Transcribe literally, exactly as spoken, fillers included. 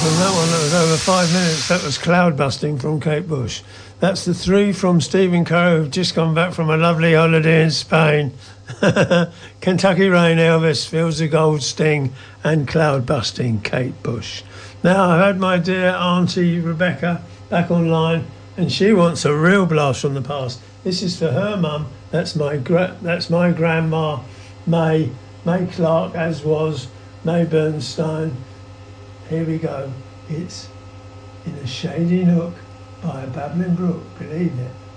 from that one. That was over five minutes. That was Cloud Busting from Kate Bush. That's the three from Stephen Curry, who've just come back from a lovely holiday in Spain. Kentucky Rain, Elvis, Feels the Gold Sting, and Cloud Busting, Kate Bush. Now, I've had my dear Auntie Rebecca back online, and she wants a real blast from the past. This is for her mum. That's my gra- that's my grandma, May, May Clark, as was May Bernstein. Here we go. It's In a Shady Nook by a babbling brook, believe it.